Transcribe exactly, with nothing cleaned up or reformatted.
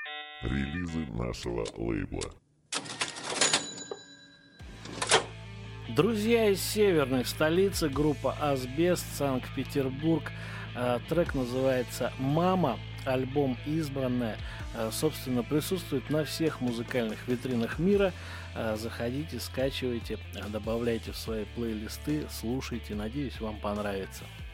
Релизы нашего лейбла. Друзья из северной столицы, группа «Асбест», Санкт-Петербург. Трек называется «Мама». Альбом «Избранная», собственно, присутствует на всех музыкальных витринах мира. Заходите, скачивайте, добавляйте в свои плейлисты, слушайте. Надеюсь, вам понравится.